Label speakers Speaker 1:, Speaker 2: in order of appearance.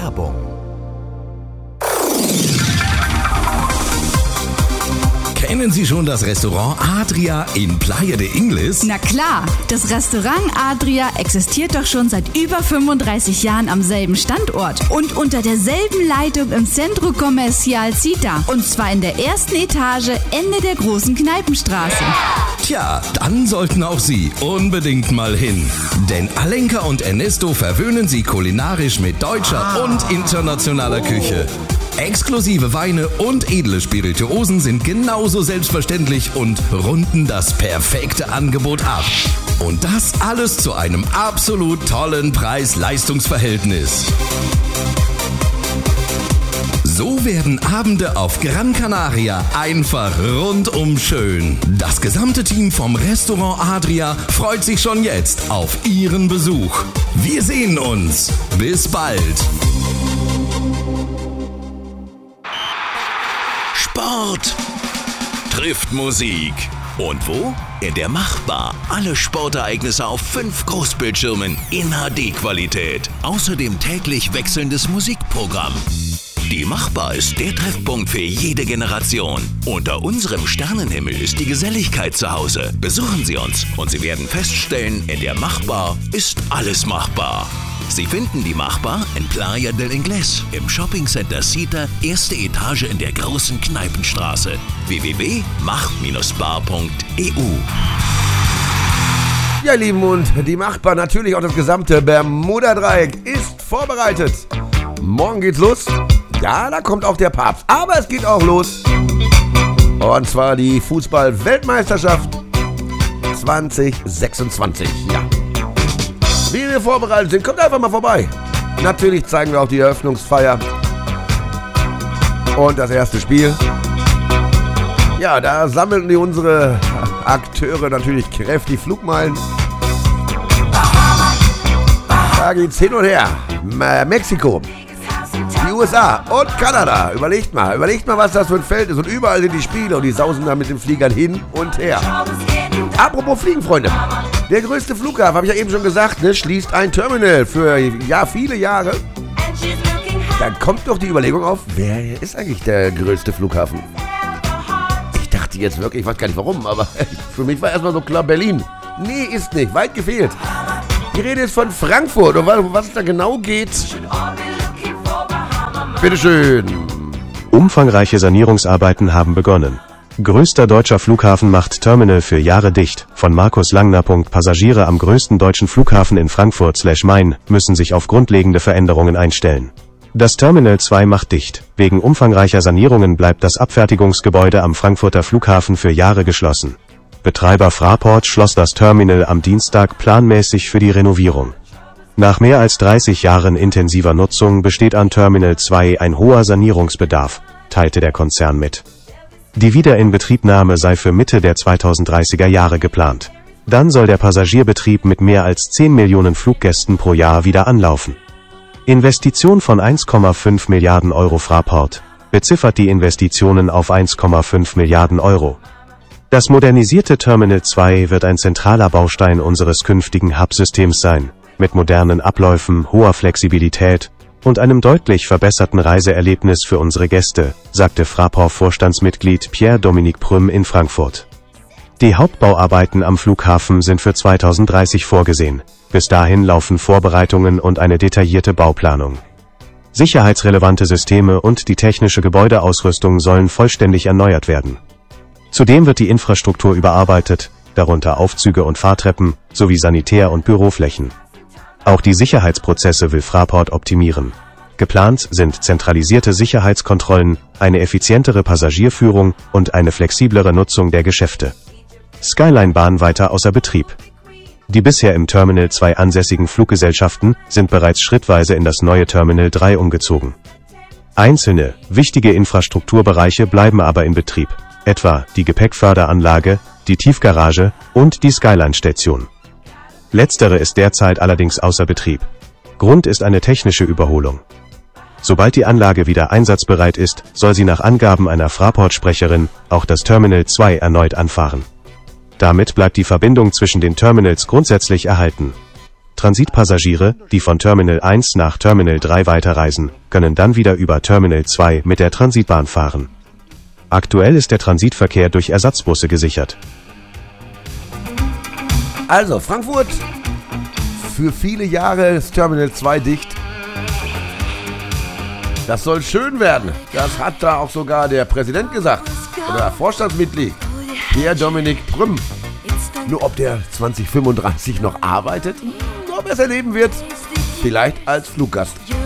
Speaker 1: Werbung. Kennen Sie schon das Restaurant Adria in Playa de Ingles?
Speaker 2: Na klar, das Restaurant Adria existiert doch schon seit über 35 Jahren am selben Standort und unter derselben Leitung im Centro Comercial Cita. Und zwar in der ersten Etage, Ende der großen Kneipenstraße.
Speaker 1: Tja, dann sollten auch Sie unbedingt mal hin. Denn Alenka und Ernesto verwöhnen Sie kulinarisch mit deutscher und internationaler Küche. Exklusive Weine und edle Spirituosen sind genauso selbstverständlich und runden das perfekte Angebot ab. Und das alles zu einem absolut tollen Preis-Leistungs-Verhältnis. So werden Abende auf Gran Canaria einfach rundum schön. Das gesamte Team vom Restaurant Adria freut sich schon jetzt auf Ihren Besuch. Wir sehen uns. Bis bald.
Speaker 3: Sport trifft Musik. Und wo? In der Machbar. Alle Sportereignisse auf 5 Großbildschirmen in HD-Qualität. Außerdem täglich wechselndes Musikprogramm. Die Machbar ist der Treffpunkt für jede Generation. Unter unserem Sternenhimmel ist die Geselligkeit zu Hause. Besuchen Sie uns und Sie werden feststellen, in der Machbar ist alles machbar. Sie finden die Machbar in Playa del Ingles im Shoppingcenter Cita, erste Etage in der großen Kneipenstraße. www.mach-bar.eu.
Speaker 4: Ja, ihr Lieben, und die Machbar, natürlich auch das gesamte Bermuda-Dreieck ist vorbereitet. Morgen geht's los. Ja, da kommt auch der Papst. Aber es geht auch los. Und zwar die Fußball-Weltmeisterschaft 2026. Ja. Wie wir vorbereitet sind, kommt einfach mal vorbei. Natürlich zeigen wir auch die Eröffnungsfeier. Und das erste Spiel. Ja, da sammeln die unsere Akteure natürlich kräftig Flugmeilen. Da geht's hin und her. Mexiko, die USA und Kanada. Überlegt mal, was das für ein Feld ist. Und überall sind die Spiele und die sausen da mit den Fliegern hin und her. Apropos Fliegen, Freunde. Der größte Flughafen, habe ich ja eben schon gesagt, ne, schließt ein Terminal für viele Jahre. Dann kommt doch die Überlegung auf, wer ist eigentlich der größte Flughafen? Ich dachte jetzt wirklich, ich weiß gar nicht warum, aber für mich war erstmal so klar Berlin. Nee, ist nicht, weit gefehlt. Die Rede ist von Frankfurt und was es da genau geht. Bitteschön.
Speaker 5: Umfangreiche Sanierungsarbeiten haben begonnen. Größter deutscher Flughafen macht Terminal für Jahre dicht. Von Markus Langner. Passagiere am größten deutschen Flughafen in Frankfurt/Main müssen sich auf grundlegende Veränderungen einstellen. Das Terminal 2 macht dicht. Wegen umfangreicher Sanierungen bleibt das Abfertigungsgebäude am Frankfurter Flughafen für Jahre geschlossen. Betreiber Fraport schloss das Terminal am Dienstag planmäßig für die Renovierung. Nach mehr als 30 Jahren intensiver Nutzung besteht an Terminal 2 ein hoher Sanierungsbedarf, teilte der Konzern mit. Die Wiederinbetriebnahme sei für Mitte der 2030er Jahre geplant. Dann soll der Passagierbetrieb mit mehr als 10 Millionen Fluggästen pro Jahr wieder anlaufen. Investition von 1,5 Milliarden Euro. Fraport beziffert die Investitionen auf 1,5 Milliarden Euro. Das modernisierte Terminal 2 wird ein zentraler Baustein unseres künftigen Hub-Systems sein, mit modernen Abläufen, hoher Flexibilität und einem deutlich verbesserten Reiseerlebnis für unsere Gäste, sagte Fraport-Vorstandsmitglied Pierre-Dominique Prüm in Frankfurt. Die Hauptbauarbeiten am Flughafen sind für 2030 vorgesehen. Bis dahin laufen Vorbereitungen und eine detaillierte Bauplanung. Sicherheitsrelevante Systeme und die technische Gebäudeausrüstung sollen vollständig erneuert werden. Zudem wird die Infrastruktur überarbeitet, darunter Aufzüge und Fahrtreppen, sowie Sanitär- und Büroflächen. Auch die Sicherheitsprozesse will Fraport optimieren. Geplant sind zentralisierte Sicherheitskontrollen, eine effizientere Passagierführung und eine flexiblere Nutzung der Geschäfte. Skyline-Bahn weiter außer Betrieb. Die bisher im Terminal 2 ansässigen Fluggesellschaften sind bereits schrittweise in das neue Terminal 3 umgezogen. Einzelne, wichtige Infrastrukturbereiche bleiben aber in Betrieb, etwa die Gepäckförderanlage, die Tiefgarage und die Skyline-Station. Letztere ist derzeit allerdings außer Betrieb. Grund ist eine technische Überholung. Sobald die Anlage wieder einsatzbereit ist, soll sie nach Angaben einer Fraport-Sprecherin auch das Terminal 2 erneut anfahren. Damit bleibt die Verbindung zwischen den Terminals grundsätzlich erhalten. Transitpassagiere, die von Terminal 1 nach Terminal 3 weiterreisen, können dann wieder über Terminal 2 mit der Transitbahn fahren. Aktuell ist der Transitverkehr durch Ersatzbusse gesichert.
Speaker 4: Also, Frankfurt, für viele Jahre ist Terminal 2 dicht. Das soll schön werden. Das hat da auch sogar der Präsident gesagt. Oder Vorstandsmitglied, Pierre-Dominik Prüm. Nur ob der 2035 noch arbeitet, ob er es erleben wird, vielleicht als Fluggast.